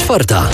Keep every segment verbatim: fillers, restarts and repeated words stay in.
Czwarta.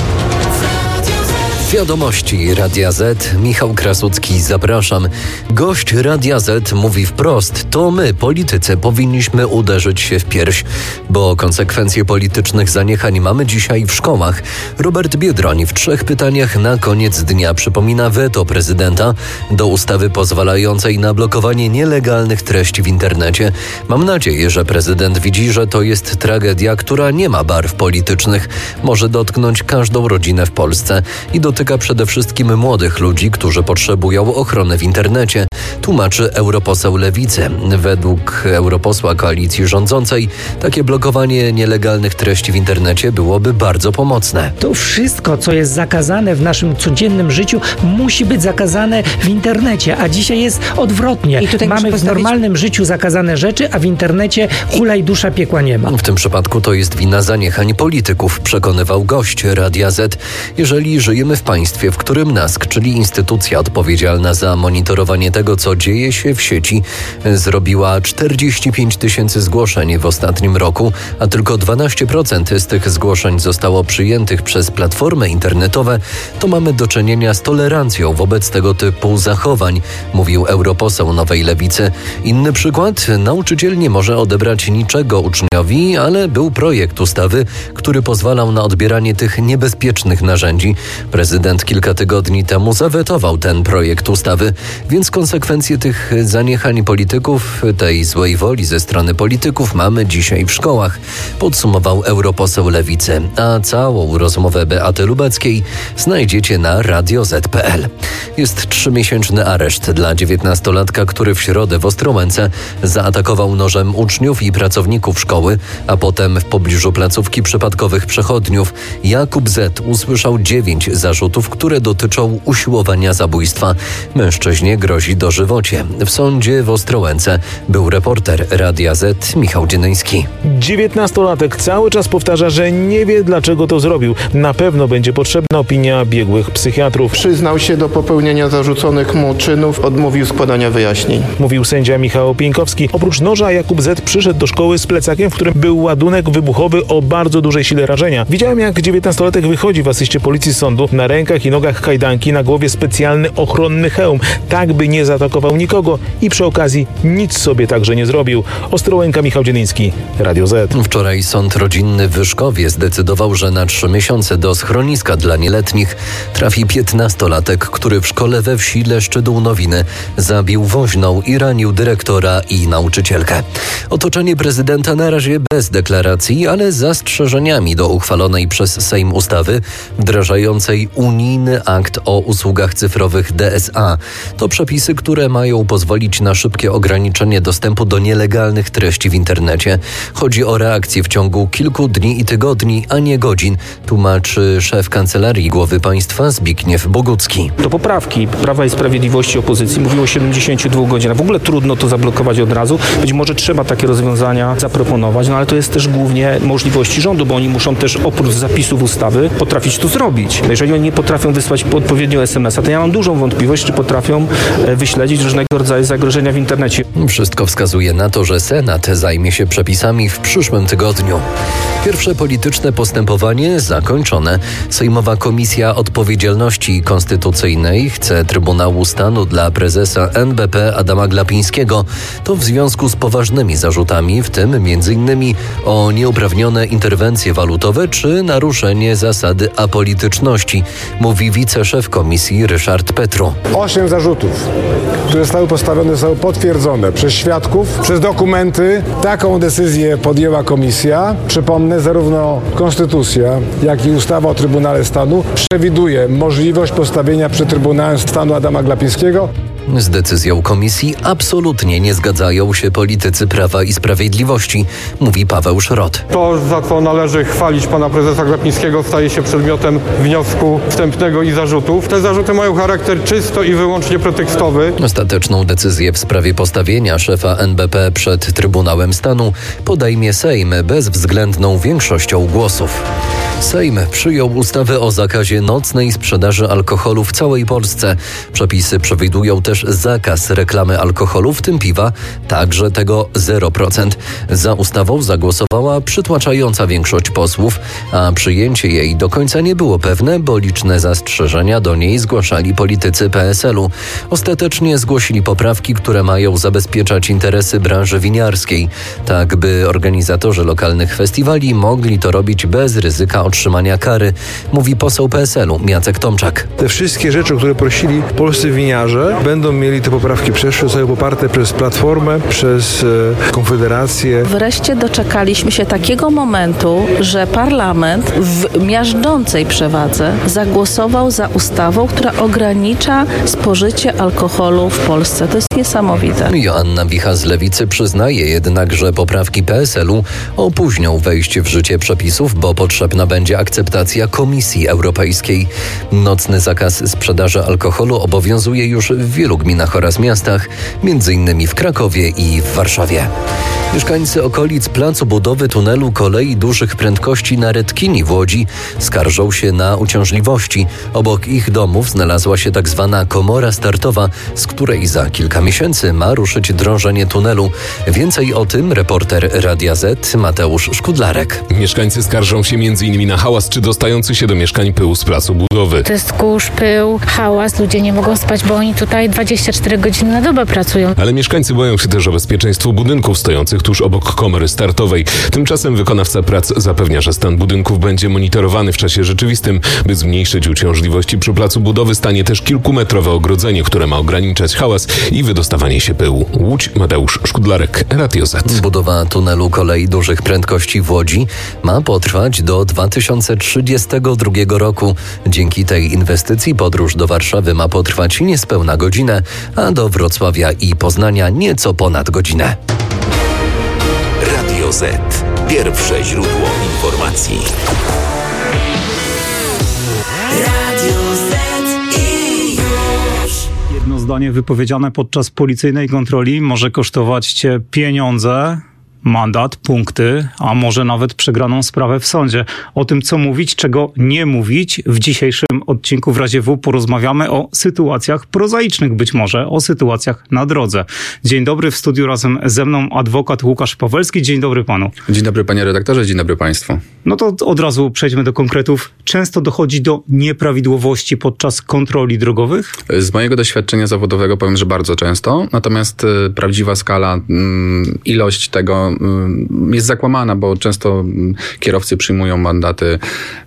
Wiadomości Radia Z. Michał Krasucki, zapraszam. Gość Radia Z mówi wprost: to my, politycy, powinniśmy uderzyć się w pierś, bo konsekwencje politycznych zaniechań mamy dzisiaj w szkołach. Robert Biedroń w trzech pytaniach na koniec dnia przypomina weto prezydenta do ustawy pozwalającej na blokowanie nielegalnych treści w internecie. Mam nadzieję, że prezydent widzi, że to jest tragedia, która nie ma barw politycznych. Może dotknąć każdą rodzinę w Polsce i dotyka przede wszystkim młodych ludzi, którzy potrzebują ochrony w internecie, tłumaczy europoseł Lewicy. Według europosła koalicji rządzącej takie blokowanie nielegalnych treści w internecie byłoby bardzo pomocne. To wszystko, co jest zakazane w naszym codziennym życiu, musi być zakazane w internecie, a dzisiaj jest odwrotnie. Mamy w normalnym życiu zakazane rzeczy, a w internecie hulaj dusza, piekła nie ma. W tym przypadku to jest wina zaniechań polityków, przekonywał gość Radia Z. Jeżeli żyjemy w państwie, w którym NASK, czyli instytucja odpowiedzialna za monitorowanie tego, co dzieje się w sieci, zrobiła czterdzieści pięć tysięcy zgłoszeń w ostatnim roku, a tylko dwanaście procent z tych zgłoszeń zostało przyjętych przez platformy internetowe, to mamy do czynienia z tolerancją wobec tego typu zachowań, mówił europoseł Nowej Lewicy. Inny przykład: nauczyciel nie może odebrać niczego uczniowi, ale był projekt ustawy, który pozwalał na odbieranie tych niebezpiecznych narzędzi. Prezydent kilka tygodni temu zawetował ten projekt ustawy, więc konsekwencje tych zaniechań polityków, tej złej woli ze strony polityków mamy dzisiaj w szkołach, podsumował europoseł Lewicy. A całą rozmowę Beaty Lubeckiej znajdziecie na radio zet kropka pe el. Jest trzymiesięczny areszt dla dziewiętnastolatka, który w środę w Ostrołęce zaatakował nożem uczniów i pracowników szkoły, a potem w pobliżu placówki przypadkowych przechodniów. Jakub Z. usłyszał dziewięć zarzutów, które dotyczą usiłowania zabójstwa. Mężczyźnie grozi dożywocie. W sądzie w Ostrołęce był reporter Radia Z Michał Dzienyński. dziewiętnastolatek cały czas powtarza, że nie wie, dlaczego to zrobił. Na pewno będzie potrzebna opinia biegłych psychiatrów. Przyznał się do popełnienia zarzuconych mu czynów, odmówił składania wyjaśnień. Mówił sędzia Michał Pieńkowski. Oprócz noża Jakub Z. przyszedł do szkoły z plecakiem, w którym był ładunek wybuchowy o bardzo dużej sile rażenia. Widziałem, jak dziewiętnastolatek wychodzi w asyście policji z sądu. Na rękach i nogach kajdanki, na głowie specjalny ochronny hełm, tak by nie zaatakował nikogo i przy okazji nic sobie także nie zrobił. Ostrołęka, Michał Dzienyński, Radio Z. Wczoraj sąd rodzinny w Wyszkowie zdecydował, że na trzy miesiące do schroniska dla nieletnich trafi piętnastolatek, który w szkole we wsi Leszczy-Dół-Nowiny zabił woźną i ranił dyrektora i nauczycielkę. Otoczenie prezydenta na razie bez deklaracji, ale z zastrzeżeniami do uchwalonej przez Sejm ustawy wdrażającej unijny akt o usługach cyfrowych D S A. To przepisy, które mają pozwolić na szybkie ograniczenie dostępu do nielegalnych treści w internecie. Chodzi o reakcję w ciągu kilku dni i tygodni, a nie godzin, tłumaczy szef Kancelarii Głowy Państwa Zbigniew Bogucki. Do poprawki Prawa i Sprawiedliwości opozycji mówiło o siedemdziesięciu dwóch godzinach. W ogóle trudno to zablokować od razu. Być może trzeba takie rozwiązania zaproponować, no ale to jest też głównie możliwości rządu, bo oni muszą też oprócz zapisów ustawy potrafić to zrobić. No jeżeli oni nie potrafią wysłać odpowiednio es em es a, to ja mam dużą wątpliwość, czy potrafią wyśledzić różnego rodzaju zagrożenia w internecie. Wszystko wskazuje na to, że Senat zajmie się przepisami w przyszłym tygodniu. Pierwsze polityczne postępowanie zakończone. Sejmowa Komisja Odpowiedzialności Konstytucyjnej chce Trybunału Stanu dla prezesa en be pe Adama Glapińskiego. To w związku z poważnymi zarzutami, w tym między innymi o nieuprawnione interwencje walutowe czy naruszenie zasady apolityczności, mówi wiceszef komisji Ryszard Petru. Osiem zarzutów, które zostały postawione, zostały potwierdzone przez świadków, przez dokumenty. Taką decyzję podjęła komisja. Przypomnę, zarówno konstytucja, jak i ustawa o Trybunale Stanu przewiduje możliwość postawienia przed Trybunałem Stanu Adama Glapińskiego. Z decyzją komisji absolutnie nie zgadzają się politycy Prawa i Sprawiedliwości, mówi Paweł Szrot. To, za co należy chwalić pana prezesa Glapińskiego, staje się przedmiotem wniosku wstępnego i zarzutów. Te zarzuty mają charakter czysto i wyłącznie pretekstowy. Ostateczną decyzję w sprawie postawienia szefa en be pe przed Trybunałem Stanu podejmie Sejm bezwzględną większością głosów. Sejm przyjął ustawę o zakazie nocnej sprzedaży alkoholu w całej Polsce. Przepisy przewidują też zakaz reklamy alkoholu, w tym piwa, także tego zero procent. Za ustawą zagłosowała przytłaczająca większość posłów, a przyjęcie jej do końca nie było pewne, bo liczne zastrzeżenia do niej zgłaszali politycy P S L u. Ostatecznie zgłosili poprawki, które mają zabezpieczać interesy branży winiarskiej, tak by organizatorzy lokalnych festiwali mogli to robić bez ryzyka otrzymania kary, mówi poseł P S L u Jacek Tomczak. Te wszystkie rzeczy, o które prosili polscy winiarze, będą mieli te poprawki przeszłe, zostały poparte przez Platformę, przez e, Konfederację. Wreszcie doczekaliśmy się takiego momentu, że parlament w miażdżącej przewadze zagłosował za ustawą, która ogranicza spożycie alkoholu w Polsce. To jest niesamowite. Joanna Wicha z Lewicy przyznaje jednak, że poprawki P S L u opóźnią wejście w życie przepisów, bo potrzebna będzie akceptacja Komisji Europejskiej. Nocny zakaz sprzedaży alkoholu obowiązuje już w wielu gminach oraz miastach, między innymi w Krakowie i w Warszawie. Mieszkańcy okolic placu budowy tunelu kolei dużych prędkości na Redkini w Łodzi skarżą się na uciążliwości. Obok ich domów znalazła się tak zwana komora startowa, z której za kilka miesięcy ma ruszyć drążenie tunelu. Więcej o tym reporter Radia Z Mateusz Szkudlarek. Mieszkańcy skarżą się m.in. na hałas czy dostający się do mieszkań pył z placu budowy. To jest kurz, pył, hałas, ludzie nie mogą spać, bo oni tutaj dwadzieścia cztery godziny na dobę pracują. Ale mieszkańcy boją się też o bezpieczeństwo budynków stojących tuż obok komory startowej. Tymczasem wykonawca prac zapewnia, że stan budynków będzie monitorowany w czasie rzeczywistym. By zmniejszyć uciążliwości przy placu budowy stanie też kilkumetrowe ogrodzenie, które ma ograniczać hałas i wydostawanie się pyłu. Łódź, Mateusz Szkudlarek, Radio Z. Budowa tunelu kolei dużych prędkości w Łodzi ma potrwać do dwa tysiące trzydziestego drugiego roku. Dzięki tej inwestycji podróż do Warszawy ma potrwać niespełna godzinę, a do Wrocławia i Poznania nieco ponad godzinę. Radio Z. Pierwsze źródło informacji. Radio Z i już. Jedno zdanie wypowiedziane podczas policyjnej kontroli może kosztować cię pieniądze, mandat, punkty, a może nawet przegraną sprawę w sądzie. O tym, co mówić, czego nie mówić, w dzisiejszym odcinku w razie W porozmawiamy o sytuacjach prozaicznych być może, o sytuacjach na drodze. Dzień dobry, w studiu razem ze mną adwokat Łukasz Pawelski. Dzień dobry panu. Dzień dobry panie redaktorze, dzień dobry państwu. No to od razu przejdźmy do konkretów. Często dochodzi do nieprawidłowości podczas kontroli drogowych? Z mojego doświadczenia zawodowego powiem, że bardzo często, natomiast y, prawdziwa skala, y, ilość tego jest zakłamana, bo często kierowcy przyjmują mandaty,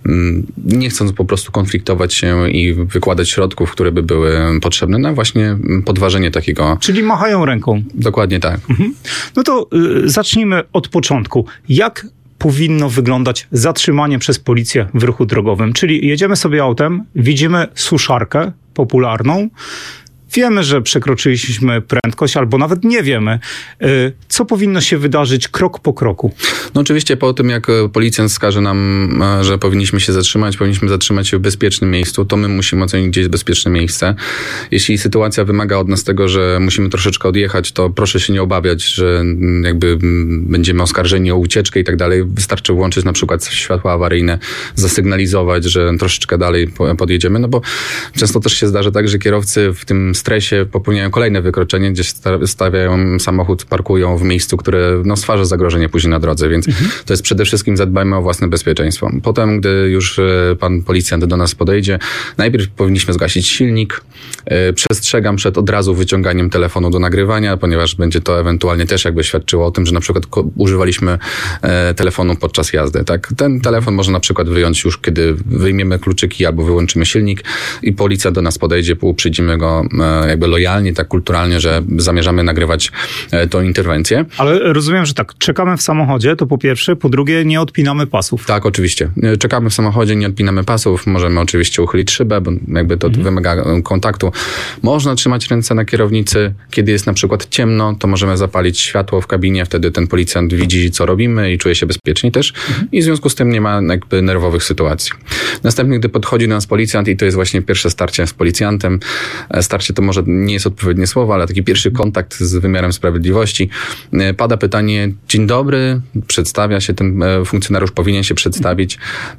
nie chcąc po prostu konfliktować się i wykładać środków, które by były potrzebne na właśnie podważenie takiego... Czyli machają ręką. Dokładnie tak. Mhm. No to y, zacznijmy od początku. Jak powinno wyglądać zatrzymanie przez policję w ruchu drogowym? Czyli jedziemy sobie autem, widzimy suszarkę popularną, wiemy, że przekroczyliśmy prędkość, albo nawet nie wiemy. Co powinno się wydarzyć krok po kroku? No oczywiście po tym, jak policjant wskaże nam, że powinniśmy się zatrzymać, powinniśmy zatrzymać się w bezpiecznym miejscu, to my musimy ocenić, gdzie jest bezpieczne miejsce. Jeśli sytuacja wymaga od nas tego, że musimy troszeczkę odjechać, to proszę się nie obawiać, że jakby będziemy oskarżeni o ucieczkę i tak dalej. Wystarczy włączyć na przykład światła awaryjne, zasygnalizować, że troszeczkę dalej podjedziemy, no bo często też się zdarza tak, że kierowcy w tym stresie popełniają kolejne wykroczenie, gdzie stawiają samochód, parkują w miejscu, które no, stwarza zagrożenie później na drodze, więc mhm. to jest przede wszystkim zadbajmy o własne bezpieczeństwo. Potem, gdy już pan policjant do nas podejdzie, najpierw powinniśmy zgasić silnik. Przestrzegam przed od razu wyciąganiem telefonu do nagrywania, ponieważ będzie to ewentualnie też jakby świadczyło o tym, że na przykład używaliśmy telefonu podczas jazdy. Tak? Ten telefon można na przykład wyjąć już, kiedy wyjmiemy kluczyki albo wyłączymy silnik i policja do nas podejdzie, uprzydzimy go jakby lojalnie, tak kulturalnie, że zamierzamy nagrywać tą interwencję. Ale rozumiem, że tak, czekamy w samochodzie, to po pierwsze, po drugie nie odpinamy pasów. Tak, oczywiście. Czekamy w samochodzie, nie odpinamy pasów, możemy oczywiście uchylić szybę, bo jakby to mhm. wymaga kontaktu. Można trzymać ręce na kierownicy, kiedy jest na przykład ciemno, to możemy zapalić światło w kabinie, wtedy ten policjant widzi, co robimy i czuje się bezpiecznie też mhm. i w związku z tym nie ma jakby nerwowych sytuacji. Następnie, gdy podchodzi do nas policjant i to jest właśnie pierwsze starcie z policjantem, starcie to może nie jest odpowiednie słowo, ale taki pierwszy kontakt z wymiarem sprawiedliwości. Pada pytanie, dzień dobry, przedstawia się ten funkcjonariusz, powinien się przedstawić.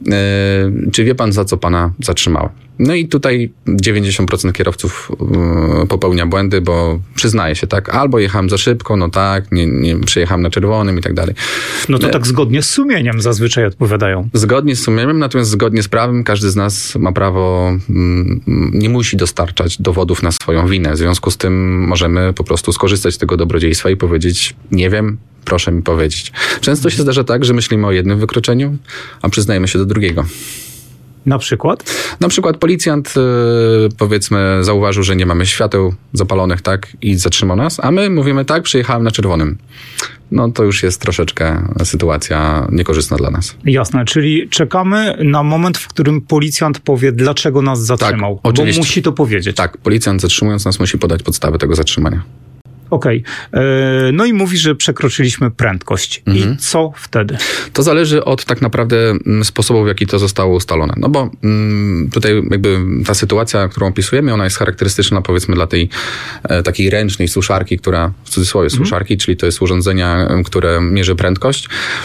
Czy wie pan, za co pana zatrzymało? No i tutaj dziewięćdziesiąt procent kierowców popełnia błędy, bo przyznaje się, tak, albo jechałem za szybko, no tak, nie, nie przyjechałem na czerwonym i tak dalej. No to tak zgodnie z sumieniem zazwyczaj odpowiadają. Zgodnie z sumieniem, natomiast zgodnie z prawem każdy z nas ma prawo, nie musi dostarczać dowodów na swoją winę. W związku z tym możemy po prostu skorzystać z tego dobrodziejstwa i powiedzieć, nie wiem, proszę mi powiedzieć. Często się zdarza tak, że myślimy o jednym wykroczeniu, a przyznajemy się do drugiego. Na przykład? Na przykład policjant, powiedzmy, zauważył, że nie mamy świateł zapalonych, tak, i zatrzymał nas, a my mówimy, tak, przyjechałem na czerwonym. No to już jest troszeczkę sytuacja niekorzystna dla nas. Jasne, czyli czekamy na moment, w którym policjant powie, dlaczego nas zatrzymał. Tak, oczywiście. Bo musi to powiedzieć. Tak, policjant zatrzymując nas musi podać podstawy tego zatrzymania. Okej. Okay. No i mówi, że przekroczyliśmy prędkość. Mhm. I co wtedy? To zależy od tak naprawdę sposobu, w jaki to zostało ustalone. No bo tutaj jakby ta sytuacja, którą opisujemy, ona jest charakterystyczna, powiedzmy, dla tej e, takiej ręcznej suszarki, która w cudzysłowie mhm. suszarki, czyli to jest urządzenia, które mierzy prędkość.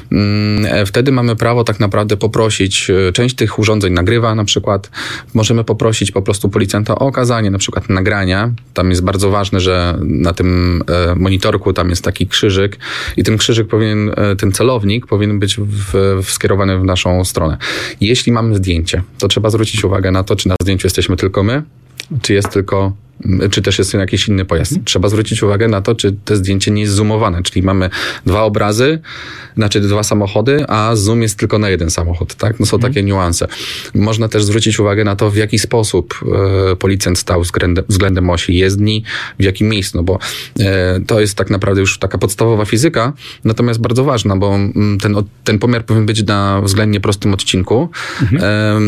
E, wtedy mamy prawo tak naprawdę poprosić, część tych urządzeń nagrywa na przykład, możemy poprosić po prostu policjanta o okazanie na przykład nagrania. Tam jest bardzo ważne, że na tym monitorku tam jest taki krzyżyk i ten krzyżyk powinien, ten celownik powinien być w, w skierowany w naszą stronę. Jeśli mamy zdjęcie, to trzeba zwrócić uwagę na to, czy na zdjęciu jesteśmy tylko my, czy jest tylko czy też jest jakiś inny pojazd. Hmm. Trzeba zwrócić uwagę na to, czy to zdjęcie nie jest zoomowane, czyli mamy dwa obrazy, znaczy dwa samochody, a zoom jest tylko na jeden samochód, tak? No są hmm. takie niuanse. Można też zwrócić uwagę na to, w jaki sposób e, policjant stał względem, względem osi jezdni, w jakim miejscu, no bo e, to jest tak naprawdę już taka podstawowa fizyka, natomiast bardzo ważna, bo ten, ten pomiar powinien być na względnie prostym odcinku hmm.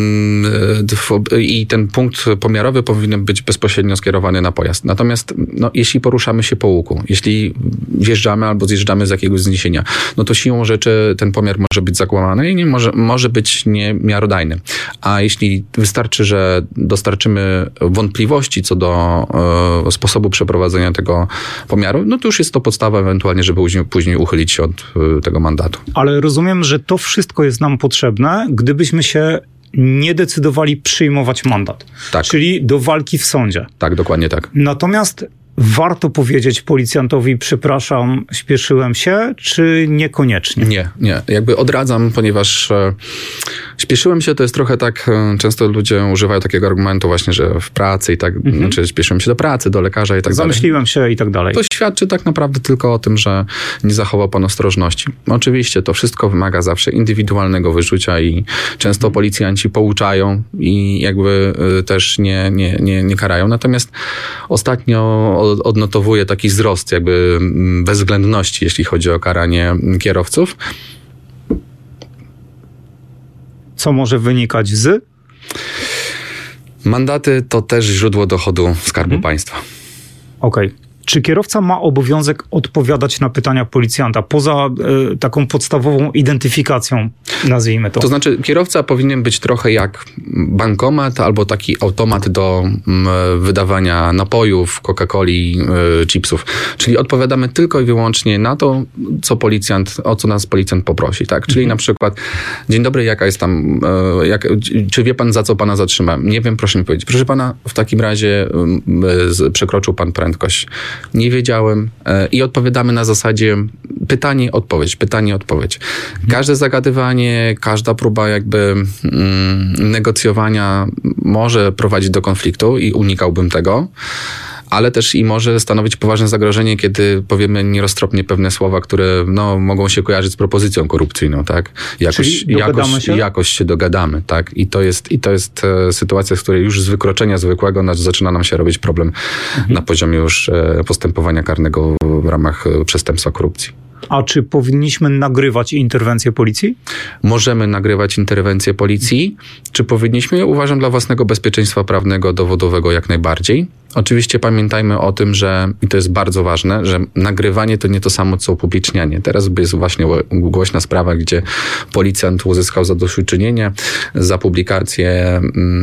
e, i ten punkt pomiarowy powinien być bezpośrednio skierowany na pojazd. Natomiast no, jeśli poruszamy się po łuku, jeśli wjeżdżamy albo zjeżdżamy z jakiegoś wzniesienia, no to siłą rzeczy ten pomiar może być zakłamany i nie może, może być niemiarodajny. A jeśli wystarczy, że dostarczymy wątpliwości co do e, sposobu przeprowadzenia tego pomiaru, no to już jest to podstawa ewentualnie, żeby później, później uchylić się od e, tego mandatu. Ale rozumiem, że to wszystko jest nam potrzebne, gdybyśmy się nie decydowali przyjmować mandat. Tak. Czyli do walki w sądzie. Tak, dokładnie tak. Natomiast warto powiedzieć policjantowi, przepraszam, śpieszyłem się, czy niekoniecznie? Nie, nie. Jakby odradzam, ponieważ e, śpieszyłem się, to jest trochę tak, e, często ludzie używają takiego argumentu właśnie, że w pracy i tak, mhm. znaczy śpieszyłem się do pracy, do lekarza i tak dalej. Zamyśliłem się i tak dalej. To świadczy tak naprawdę tylko o tym, że nie zachował pan ostrożności. Oczywiście to wszystko wymaga zawsze indywidualnego wyczucia i często policjanci pouczają i jakby e, też nie, nie, nie, nie karają. Natomiast ostatnio odnotowuje taki wzrost jakby bezwzględności, jeśli chodzi o karanie kierowców. Co może wynikać z? Mandaty to też źródło dochodu Skarbu hmm. Państwa. Okej. Okay. Czy kierowca ma obowiązek odpowiadać na pytania policjanta poza y, taką podstawową identyfikacją, nazwijmy to? To znaczy kierowca powinien być trochę jak bankomat albo taki automat do y, wydawania napojów, Coca-Coli, y, chipsów. Czyli odpowiadamy tylko i wyłącznie na to, co policjant, o co nas policjant poprosi. Tak? Czyli mhm. na przykład, dzień dobry, jaka jest tam, y, jak, czy wie pan, za co pana zatrzymałem? Nie wiem, proszę mi powiedzieć. Proszę pana, w takim razie y, y, przekroczył pan prędkość. Nie wiedziałem i odpowiadamy na zasadzie pytanie, odpowiedź, pytanie, odpowiedź. Każde zagadywanie, każda próba jakby mm, negocjowania może prowadzić do konfliktu i unikałbym tego, ale też i może stanowić poważne zagrożenie, kiedy powiemy nieroztropnie pewne słowa, które no, mogą się kojarzyć z propozycją korupcyjną, tak? Jakoś, jakoś, się? jakoś się dogadamy, tak? I to jest, i to jest e, sytuacja, z której już z wykroczenia zwykłego no, zaczyna nam się robić problem mhm. na poziomie już e, postępowania karnego w ramach e, przestępstwa korupcji. A czy powinniśmy nagrywać interwencję policji? Możemy nagrywać interwencję policji. Czy powinniśmy? Uważam, dla własnego bezpieczeństwa prawnego, dowodowego jak najbardziej. oczywiście pamiętajmy o tym, że, i to jest bardzo ważne, że nagrywanie to nie to samo, co upublicznianie. Teraz jest właśnie głośna sprawa, gdzie policjant uzyskał zadośćuczynienie za publikację,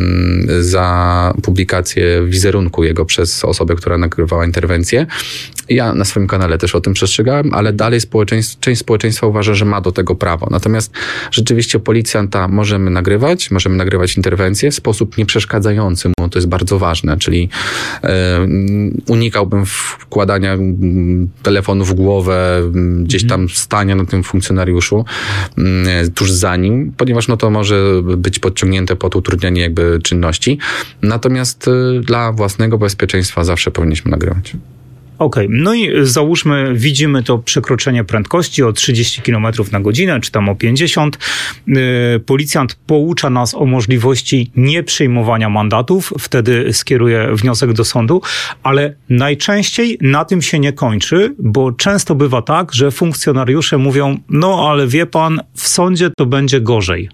za publikację wizerunku jego przez osobę, która nagrywała interwencję. Ja na swoim kanale też o tym przestrzegałem, ale dalej społeczeństwo, część społeczeństwa uważa, że ma do tego prawo. Natomiast rzeczywiście policjanta możemy nagrywać, możemy nagrywać interwencję w sposób nieprzeszkadzający mu, to jest bardzo ważne, czyli e, unikałbym wkładania telefonu w głowę, gdzieś tam stania na tym funkcjonariuszu e, tuż za nim, ponieważ no to może być podciągnięte pod utrudnianie jakby czynności. Natomiast e, dla własnego bezpieczeństwa zawsze powinniśmy nagrywać. Okej, okay. No i załóżmy, widzimy to przekroczenie prędkości o trzydzieści kilometrów na godzinę, czy tam o pięćdziesiąt. Yy, policjant poucza nas o możliwości nieprzyjmowania mandatów, wtedy skieruje wniosek do sądu, ale najczęściej na tym się nie kończy, bo często bywa tak, że funkcjonariusze mówią, no ale wie pan, w sądzie to będzie gorzej.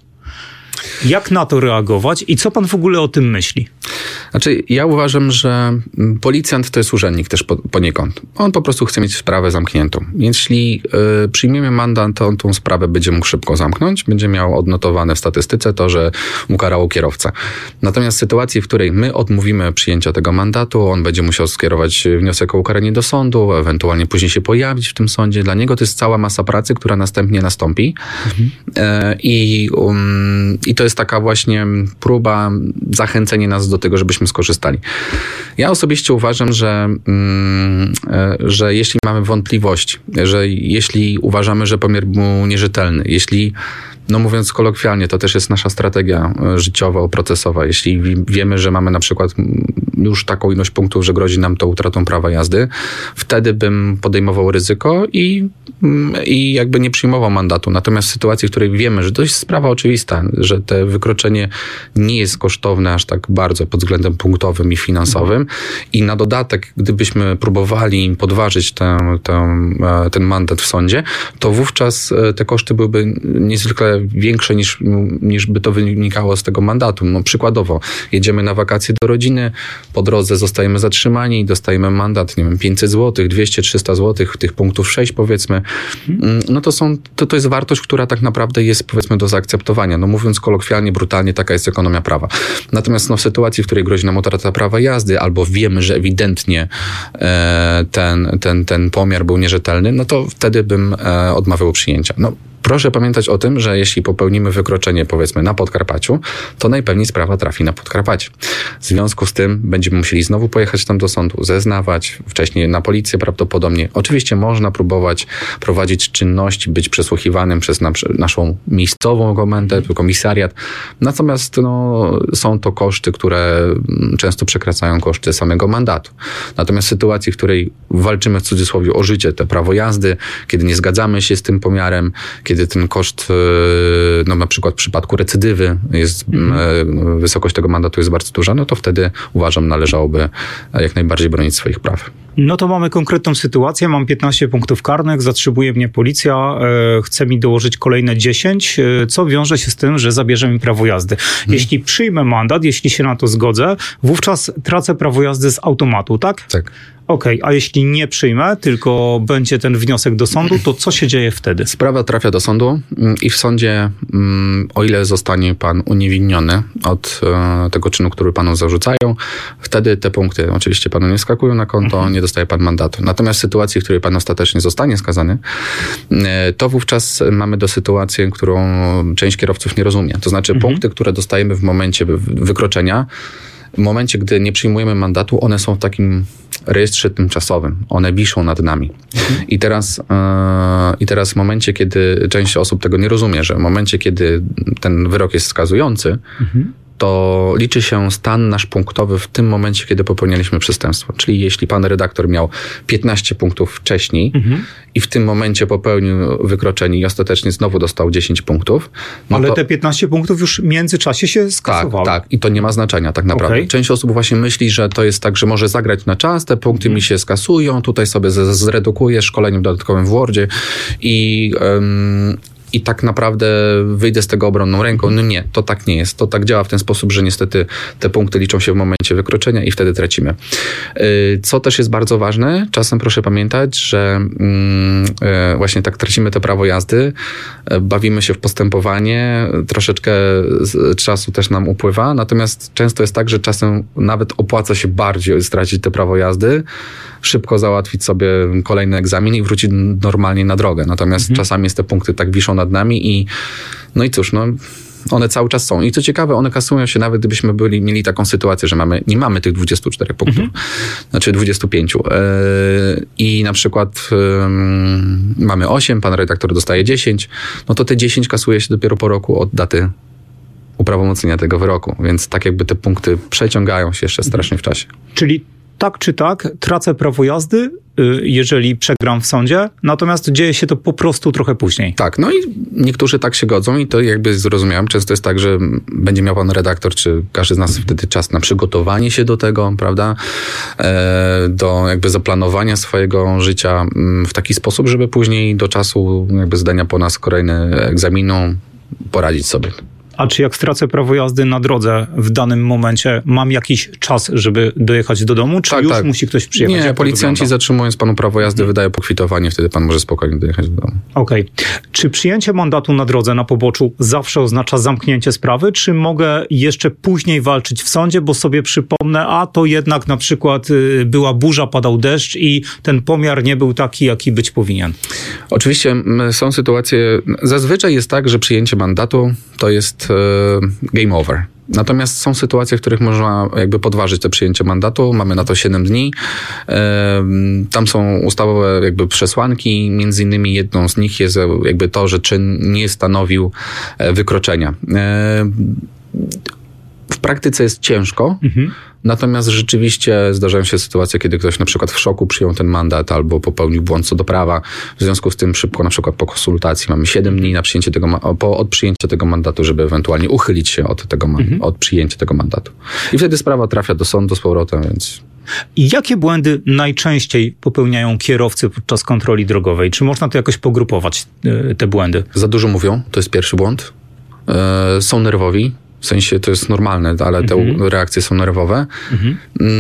Jak na to reagować i co pan w ogóle o tym myśli? Znaczy, ja uważam, że policjant to jest urzędnik też poniekąd. On po prostu chce mieć sprawę zamkniętą. Jeśli y, przyjmiemy mandat, to on tą sprawę będzie mógł szybko zamknąć, będzie miał odnotowane w statystyce to, że ukarało kierowcę. Natomiast w sytuacji, w której my odmówimy przyjęcia tego mandatu, on będzie musiał skierować wniosek o ukaranie do sądu, ewentualnie później się pojawić w tym sądzie. Dla niego to jest cała masa pracy, która następnie nastąpi. Mhm. Y, i, um, I to jest taka właśnie próba zachęcenia nas do tego, żebyśmy skorzystali. Ja osobiście uważam, że, mm, że jeśli mamy wątpliwość, że jeśli uważamy, że pomiar był nierzetelny, jeśli, no mówiąc kolokwialnie, to też jest nasza strategia życiowa, procesowa, jeśli wiemy, że mamy na przykład już taką ilość punktów, że grozi nam to utratą prawa jazdy, wtedy bym podejmował ryzyko i, i jakby nie przyjmował mandatu. Natomiast w sytuacji, w której wiemy, że to jest sprawa oczywista, że te wykroczenie nie jest kosztowne aż tak bardzo pod względem punktowym i finansowym i na dodatek, gdybyśmy próbowali podważyć tę, tę, ten mandat w sądzie, to wówczas te koszty byłyby niezwykle większe niż, niż by to wynikało z tego mandatu. No, przykładowo, jedziemy na wakacje do rodziny, po drodze zostajemy zatrzymani, dostajemy mandat, nie wiem, pięćset złotych, dwieście trzysta złotych, tych punktów sześć powiedzmy, no to są, to, to jest wartość, która tak naprawdę jest powiedzmy do zaakceptowania. No mówiąc kolokwialnie, brutalnie, taka jest ekonomia prawa. Natomiast no, w sytuacji, w której grozi nam utrata prawa jazdy, albo wiemy, że ewidentnie e, ten, ten, ten pomiar był nierzetelny, no to wtedy bym e, odmawiał przyjęcia. No, proszę pamiętać o tym, że jeśli popełnimy wykroczenie, powiedzmy, na Podkarpaciu, to najpewniej sprawa trafi na Podkarpacie. W związku z tym będziemy musieli znowu pojechać tam do sądu, zeznawać, wcześniej na policję prawdopodobnie. Oczywiście można próbować prowadzić czynności, być przesłuchiwanym przez na, naszą miejscową komendę, komisariat. Natomiast no, są to koszty, które często przekraczają koszty samego mandatu. Natomiast w sytuacji, w której walczymy w cudzysłowie o życie, te prawo jazdy, kiedy nie zgadzamy się z tym pomiarem, kiedy ten koszt, no na przykład w przypadku recydywy jest, mhm. wysokość tego mandatu jest bardzo duża, no to wtedy uważam, należałoby jak najbardziej bronić swoich praw. No to mamy konkretną sytuację, mam piętnaście punktów karnych, zatrzymuje mnie policja, e, chce mi dołożyć kolejne dziesięć, e, co wiąże się z tym, że zabierze mi prawo jazdy. Hmm. Jeśli przyjmę mandat, jeśli się na to zgodzę, wówczas tracę prawo jazdy z automatu, tak? Tak. Okej, okay, a jeśli nie przyjmę, tylko będzie ten wniosek do sądu, to co się dzieje wtedy? Sprawa trafia do sądu i w sądzie, o ile zostanie pan uniewinniony od tego czynu, który panu zarzucają, wtedy te punkty oczywiście panu nie skakują na konto, mhm. nie dostaje pan mandatu. Natomiast w sytuacji, w której pan ostatecznie zostanie skazany, to wówczas mamy do sytuacji, którą część kierowców nie rozumie. To znaczy mhm. punkty, które dostajemy w momencie wykroczenia, w momencie, gdy nie przyjmujemy mandatu, one są w takim rejestrze tymczasowym. One wiszą nad nami. Mhm. I teraz, yy, i teraz w momencie, kiedy część osób tego nie rozumie, że w momencie, kiedy ten wyrok jest skazujący, mhm. to liczy się stan nasz punktowy w tym momencie, kiedy popełnialiśmy przestępstwo. Czyli jeśli pan redaktor miał piętnaście punktów wcześniej mhm. i w tym momencie popełnił wykroczenie i ostatecznie znowu dostał dziesięć punktów. No ale to... te piętnaście punktów już w międzyczasie się skasowały. Tak, tak. I to nie ma znaczenia tak naprawdę. Okay. Część osób właśnie myśli, że to jest tak, że może zagrać na czas, te punkty mhm. mi się skasują, tutaj sobie zredukuję szkoleniem dodatkowym w Wordzie i... Um, i tak naprawdę wyjdę z tego obronną ręką. No nie, to tak nie jest. To tak działa w ten sposób, że niestety te punkty liczą się w momencie wykroczenia i wtedy tracimy. Co też jest bardzo ważne, czasem proszę pamiętać, że właśnie tak tracimy to prawo jazdy, bawimy się w postępowanie, troszeczkę czasu też nam upływa, natomiast często jest tak, że czasem nawet opłaca się bardziej stracić to prawo jazdy, szybko załatwić sobie kolejny egzamin i wrócić normalnie na drogę. Natomiast mhm. czasami jest te punkty tak wiszą nad nami i no i cóż, no one cały czas są. I co ciekawe, one kasują się nawet gdybyśmy byli, mieli taką sytuację, że mamy, nie mamy tych dwudziestu czterech punktów, mhm. znaczy dwudziestu pięciu. Yy, I na przykład yy, mamy osiem, pan redaktor dostaje dziesięć, no to te dziesięć kasuje się dopiero po roku od daty uprawomocnienia tego wyroku. Więc tak jakby te punkty przeciągają się jeszcze strasznie w czasie. Czyli tak czy tak, tracę prawo jazdy, jeżeli przegram w sądzie, natomiast dzieje się to po prostu trochę później. Tak, no i niektórzy tak się godzą i to jakby zrozumiałem. Często jest tak, że będzie miał pan redaktor, czy każdy z nas wtedy czas na przygotowanie się do tego, prawda, do jakby zaplanowania swojego życia w taki sposób, żeby później do czasu jakby zdania po nas kolejny egzaminu poradzić sobie. A czy jak stracę prawo jazdy na drodze w danym momencie, mam jakiś czas, żeby dojechać do domu, czy tak, już tak. musi ktoś przyjechać? Nie, policjanci zatrzymując panu prawo jazdy, hmm. wydają pokwitowanie, wtedy pan może spokojnie dojechać do domu. Okej. Okay. Czy przyjęcie mandatu na drodze na poboczu zawsze oznacza zamknięcie sprawy, czy mogę jeszcze później walczyć w sądzie, bo sobie przypomnę, a to jednak na przykład była burza, padał deszcz i ten pomiar nie był taki, jaki być powinien? Oczywiście są sytuacje, zazwyczaj jest tak, że przyjęcie mandatu to jest game over. Natomiast są sytuacje, w których można jakby podważyć to przyjęcie mandatu. Mamy na to siedem dni. Tam są ustawowe jakby przesłanki. Między innymi jedną z nich jest jakby to, że czyn nie stanowił wykroczenia. W praktyce jest ciężko, mhm. natomiast rzeczywiście zdarzają się sytuacje, kiedy ktoś na przykład w szoku przyjął ten mandat albo popełnił błąd co do prawa. W związku z tym szybko, na przykład po konsultacji mamy siedem dni na przyjęcie tego, po, od przyjęcia tego mandatu, żeby ewentualnie uchylić się od, tego, mhm. od przyjęcia tego mandatu. I wtedy sprawa trafia do sądu z powrotem, więc... I jakie błędy najczęściej popełniają kierowcy podczas kontroli drogowej? Czy można to jakoś pogrupować, te błędy? Za dużo mówią, to jest pierwszy błąd. Yy, są nerwowi. W sensie to jest normalne, ale te mhm. reakcje są nerwowe. Mhm.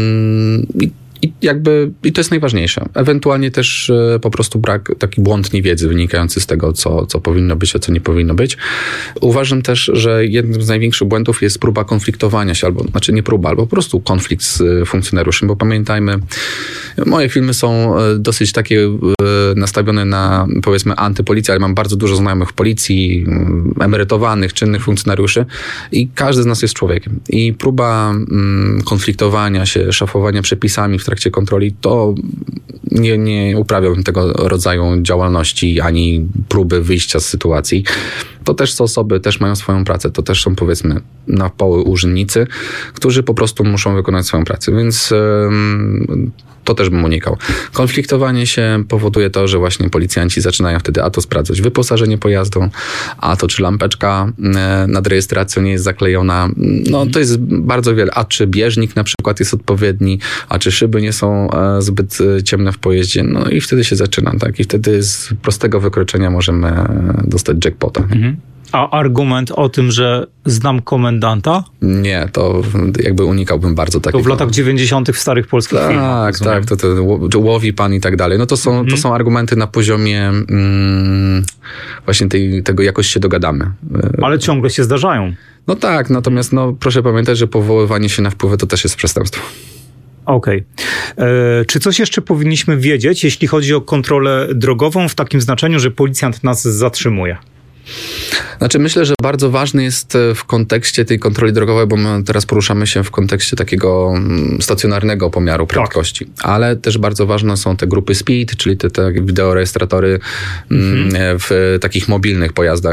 I, I jakby i to jest najważniejsze. Ewentualnie też e, po prostu brak, taki błąd niewiedzy wynikający z tego, co, co powinno być, a co nie powinno być. Uważam też, że jednym z największych błędów jest próba konfliktowania się, albo znaczy nie próba, albo po prostu konflikt z e, funkcjonariuszem, bo pamiętajmy, moje filmy są e, dosyć takie e, nastawione na, powiedzmy, antypolicję, ale mam bardzo dużo znajomych w policji, e, emerytowanych, czynnych funkcjonariuszy i każdy z nas jest człowiekiem. I próba mm, konfliktowania się, szafowania przepisami w trakcie kontroli, to nie, nie uprawiałbym tego rodzaju działalności, ani próby wyjścia z sytuacji. To też są osoby, też mają swoją pracę, to też są, powiedzmy, na poły urzędnicy, którzy po prostu muszą wykonać swoją pracę, więc yy, to też bym unikał. Konfliktowanie się powoduje to, że właśnie policjanci zaczynają wtedy a to sprawdzać wyposażenie pojazdu, a to czy lampeczka yy, nad rejestracją nie jest zaklejona. No to jest bardzo wiele. A czy bieżnik na przykład jest odpowiedni, a czy szyby nie są yy, zbyt yy, ciemne w pojeździe. No i wtedy się zaczyna, tak? I wtedy z prostego wykroczenia możemy dostać jackpota. Mhm. A argument o tym, że znam komendanta? Nie, to jakby unikałbym bardzo takiego. To w latach dziewięćdziesiątych w starych polskich tak, filmach. Tak, tak, to, to łowi pan i tak dalej. No to są, mm. to są argumenty na poziomie mm, właśnie tej, tego jakoś się dogadamy. Ale ciągle się zdarzają. No tak, natomiast no, proszę pamiętać, że powoływanie się na wpływy to też jest przestępstwo. Okej. Okay. Czy coś jeszcze powinniśmy wiedzieć, jeśli chodzi o kontrolę drogową w takim znaczeniu, że policjant nas zatrzymuje? Znaczy myślę, że bardzo ważny jest w kontekście tej kontroli drogowej, bo my teraz poruszamy się w kontekście takiego stacjonarnego pomiaru prędkości, tak. Ale też bardzo ważne są te grupy speed, czyli te, te wideorejestratory mhm. w takich mobilnych pojazdach,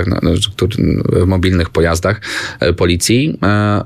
w mobilnych pojazdach policji.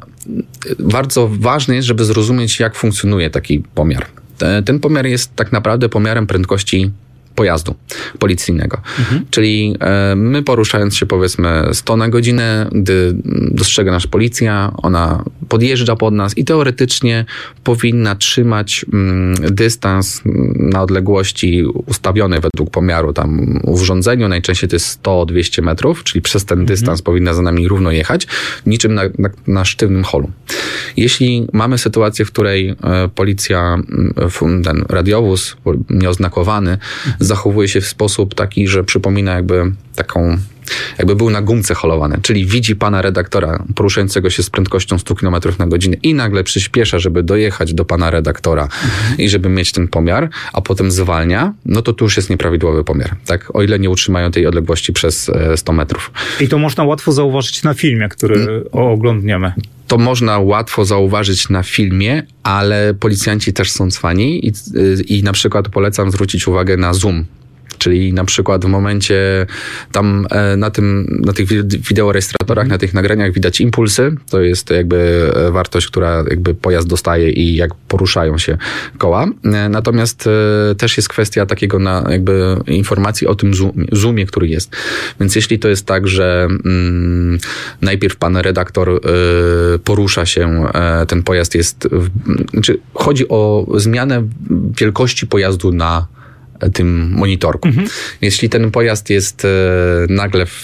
Bardzo ważne jest, żeby zrozumieć, jak funkcjonuje taki pomiar. Ten pomiar jest tak naprawdę pomiarem prędkości pojazdu policyjnego. Mhm. Czyli e, my poruszając się powiedzmy sto na godzinę, gdy dostrzega nas policja, ona podjeżdża pod nas i teoretycznie powinna trzymać mm, dystans na odległości ustawionej według pomiaru tam w urządzeniu, najczęściej to jest sto do dwustu metrów, czyli przez ten dystans mhm. powinna za nami równo jechać, niczym na, na, na sztywnym holu. Jeśli mamy sytuację, w której e, policja, f, ten radiowóz nieoznakowany mhm. zachowuje się w sposób taki, że przypomina jakby taką jakby był na gumce holowany, czyli widzi pana redaktora poruszającego się z prędkością sto kilometrów na godzinę i nagle przyspiesza, żeby dojechać do pana redaktora mhm. i żeby mieć ten pomiar, a potem zwalnia, no to tu już jest nieprawidłowy pomiar, tak? O ile nie utrzymają tej odległości przez sto metrów. I to można łatwo zauważyć na filmie, który hmm. oglądniemy. To można łatwo zauważyć na filmie, ale policjanci też są cwani i, i na przykład polecam zwrócić uwagę na zoom. Czyli na przykład w momencie tam na tym, na tych wideorejestratorach, na tych nagraniach widać impulsy. To jest jakby wartość, która jakby pojazd dostaje i jak poruszają się koła. Natomiast też jest kwestia takiego na jakby informacji o tym zoomie, zoomie, który jest. Więc jeśli to jest tak, że mm, najpierw pan redaktor y, porusza się, y, ten pojazd jest, w, znaczy chodzi o zmianę wielkości pojazdu na tym monitorku. Mhm. Jeśli ten pojazd jest e, nagle w,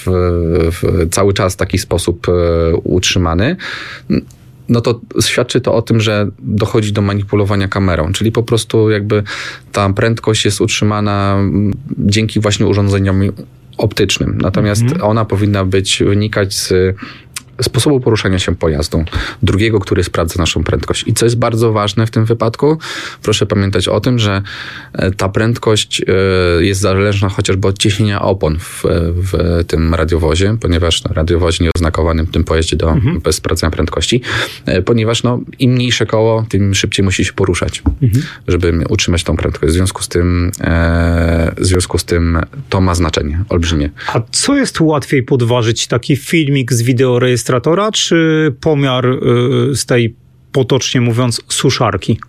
w cały czas w taki sposób e, utrzymany, no to świadczy to o tym, że dochodzi do manipulowania kamerą, czyli po prostu jakby ta prędkość jest utrzymana dzięki właśnie urządzeniom optycznym. Natomiast mhm. ona powinna być wynikać z sposobu poruszania się pojazdu, drugiego, który sprawdza naszą prędkość. I co jest bardzo ważne w tym wypadku, proszę pamiętać o tym, że ta prędkość jest zależna chociażby od ciśnienia opon w, w tym radiowozie, ponieważ no, radiowozie nieoznakowanym w tym pojeździe do, mhm. bez sprawdzania prędkości, ponieważ no, im mniejsze koło, tym szybciej musi się poruszać, mhm. żeby utrzymać tą prędkość. W związku z tym, e, w związku z tym to ma znaczenie olbrzymie. A co jest łatwiej podważyć? Taki filmik z wideorejestratora, czy pomiar z tej, potocznie mówiąc, suszarki?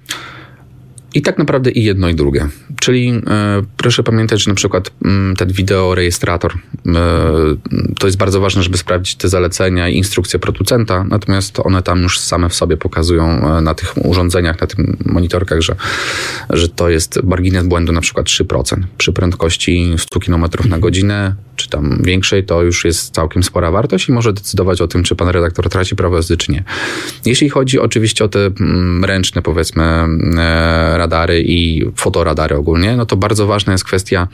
I tak naprawdę i jedno i drugie. Czyli e, proszę pamiętać, że na przykład m, ten wideorejestrator e, to jest bardzo ważne, żeby sprawdzić te zalecenia i instrukcje producenta, natomiast one tam już same w sobie pokazują e, na tych urządzeniach, na tych monitorkach, że, że to jest margines błędu na przykład trzy procent. Przy prędkości sto kilometrów na godzinę, czy tam większej, to już jest całkiem spora wartość i może decydować o tym, czy pan redaktor traci prawo jazdy, czy nie. Jeśli chodzi oczywiście o te m, ręczne, powiedzmy, e, radary i fotoradary ogólnie, no to bardzo ważna jest kwestia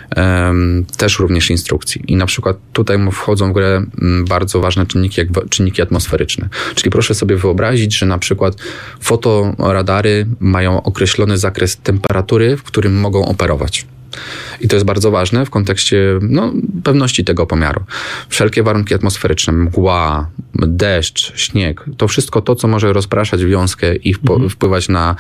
um, też również instrukcji. I na przykład tutaj wchodzą w grę bardzo ważne czynniki, jak czynniki atmosferyczne. Czyli proszę sobie wyobrazić, że na przykład fotoradary mają określony zakres temperatury, w którym mogą operować. I to jest bardzo ważne w kontekście no, pewności tego pomiaru. Wszelkie warunki atmosferyczne, mgła, deszcz, śnieg, to wszystko to, co może rozpraszać wiązkę i wpo- mhm. wpływać na,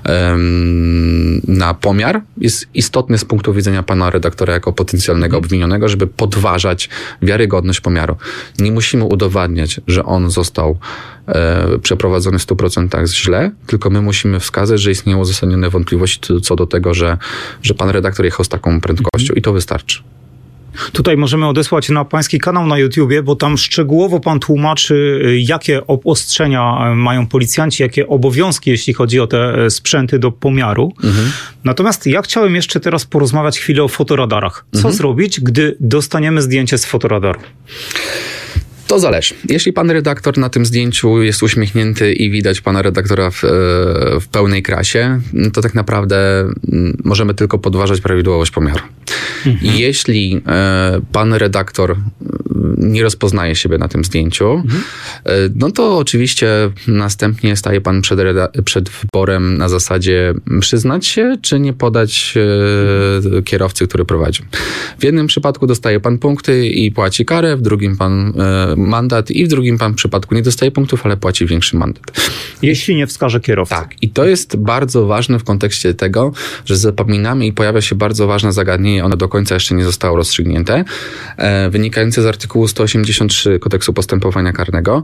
um, na pomiar, jest istotne z punktu widzenia pana redaktora jako potencjalnego obwinionego, żeby podważać wiarygodność pomiaru. Nie musimy udowadniać, że on został e, przeprowadzony w stu procentach źle, tylko my musimy wskazać, że istnieją uzasadnione wątpliwości co do tego, że, że pan redaktor jechał z taką prędkością i to wystarczy. Tutaj możemy odesłać na pański kanał na YouTubie, bo tam szczegółowo pan tłumaczy, jakie obostrzenia mają policjanci, jakie obowiązki, jeśli chodzi o te sprzęty do pomiaru. Mhm. Natomiast ja chciałem jeszcze teraz porozmawiać chwilę o fotoradarach. Co mhm. zrobić, gdy dostaniemy zdjęcie z fotoradaru? To zależy. Jeśli pan redaktor na tym zdjęciu jest uśmiechnięty i widać pana redaktora w, w pełnej krasie, to tak naprawdę możemy tylko podważać prawidłowość pomiaru. Mhm. Jeśli e, pan redaktor nie rozpoznaje siebie na tym zdjęciu, mhm. e, no to oczywiście następnie staje pan przed, reda- przed wyborem na zasadzie przyznać się, czy nie podać e, kierowcy, który prowadzi. W jednym przypadku dostaje pan punkty i płaci karę, w drugim pan e, mandat i w drugim pan przypadku nie dostaje punktów, ale płaci większy mandat. Jeśli nie wskaże kierowcy. Tak. I to jest bardzo ważne w kontekście tego, że zapominamy i pojawia się bardzo ważne zagadnienie, ono do końca jeszcze nie zostało rozstrzygnięte, e, wynikające z artykułu artykułu sto osiemdziesiąt trzy Kodeksu Postępowania Karnego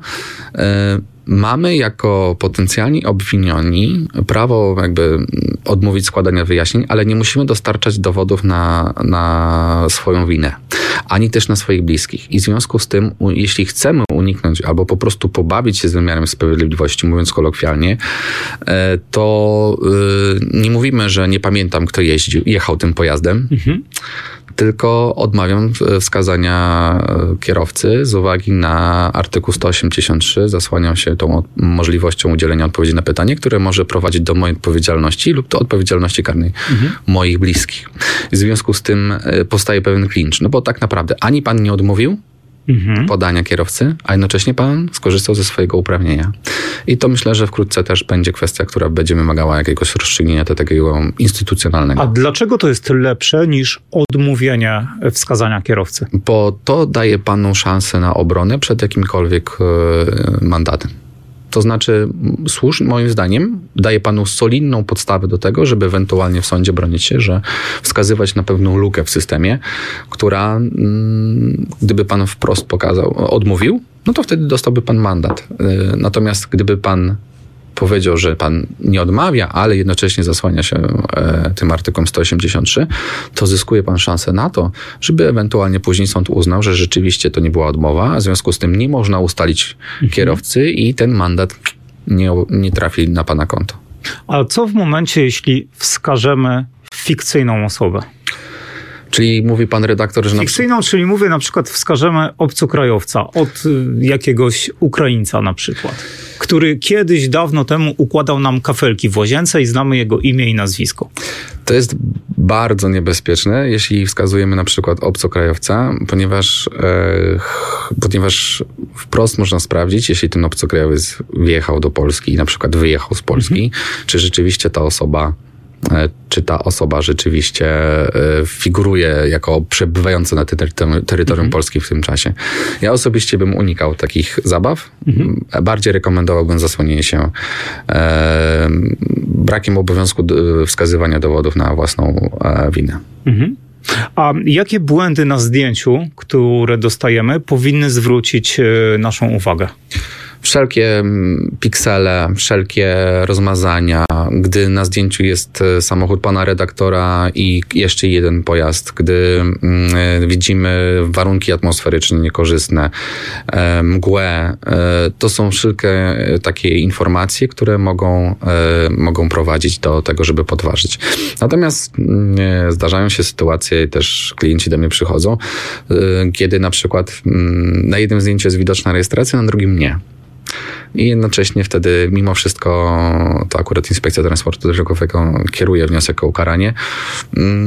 mamy jako potencjalni obwinioni prawo jakby odmówić składania wyjaśnień, ale nie musimy dostarczać dowodów na, na swoją winę, ani też na swoich bliskich. I w związku z tym, jeśli chcemy uniknąć albo po prostu pobawić się z wymiarem sprawiedliwości, mówiąc kolokwialnie, to nie mówimy, że nie pamiętam, kto jeździł, jechał tym pojazdem, mhm. tylko odmawiam wskazania kierowcy z uwagi na artykuł sto osiemdziesiąt trzy. Zasłaniam się tą możliwością udzielenia odpowiedzi na pytanie, które może prowadzić do mojej odpowiedzialności lub do odpowiedzialności karnej mhm. moich bliskich. W związku z tym powstaje pewien klincz, no bo tak naprawdę ani pan nie odmówił mhm. podania kierowcy, a jednocześnie pan skorzystał ze swojego uprawnienia. I to myślę, że wkrótce też będzie kwestia, która będzie wymagała jakiegoś rozstrzygnięcia do takiego instytucjonalnego. A dlaczego to jest lepsze niż odmówienie wskazania kierowcy? Bo to daje panu szansę na obronę przed jakimkolwiek yy, mandatem. To znaczy, słusznie, moim zdaniem, daje panu solidną podstawę do tego, żeby ewentualnie w sądzie bronić się, że wskazywać na pewną lukę w systemie, która, mm, gdyby pan wprost pokazał, odmówił, no to wtedy dostałby pan mandat. Yy, natomiast gdyby pan powiedział, że pan nie odmawia, ale jednocześnie zasłania się e, tym artykułem sto osiemdziesiąt trzy, to zyskuje pan szansę na to, żeby ewentualnie później sąd uznał, że rzeczywiście to nie była odmowa, a w związku z tym nie można ustalić mhm. kierowcy i ten mandat nie, nie trafi na pana konto. Ale co w momencie, jeśli wskażemy fikcyjną osobę? Czyli mówi pan redaktor, że... Fikcyjną, na... czyli mówię na przykład wskażemy obcokrajowca od jakiegoś Ukraińca na przykład, który kiedyś dawno temu układał nam kafelki w łazience i znamy jego imię i nazwisko. To jest bardzo niebezpieczne, jeśli wskazujemy na przykład obcokrajowca, ponieważ, e, ponieważ wprost można sprawdzić, jeśli ten obcokrajowiec wjechał do Polski i na przykład wyjechał z Polski, mhm. czy rzeczywiście ta osoba czy ta osoba rzeczywiście figuruje jako przebywająca na terytorium, terytorium mhm. Polski w tym czasie. Ja osobiście bym unikał takich zabaw. Mhm. Bardziej rekomendowałbym zasłonienie się e, brakiem obowiązku wskazywania dowodów na własną e, winę. Mhm. A jakie błędy na zdjęciu, które dostajemy, powinny zwrócić naszą uwagę? Wszelkie piksele, wszelkie rozmazania, gdy na zdjęciu jest samochód pana redaktora i jeszcze jeden pojazd, gdy widzimy warunki atmosferyczne niekorzystne, mgłę, to są wszelkie takie informacje, które mogą, mogą prowadzić do tego, żeby podważyć. Natomiast zdarzają się sytuacje, też klienci do mnie przychodzą, kiedy na przykład na jednym zdjęciu jest widoczna rejestracja, na drugim nie. I jednocześnie wtedy mimo wszystko to akurat Inspekcja Transportu Drogowego kieruje wniosek o ukaranie.